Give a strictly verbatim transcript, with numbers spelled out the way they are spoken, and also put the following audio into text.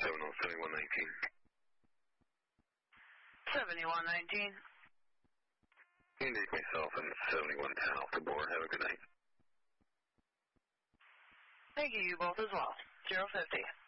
seven on seventy-one nineteen. seventy-one nineteen. Indicate myself and seventy-one ten off the board. Have a good night. Thank you, you both as well. zero fifty.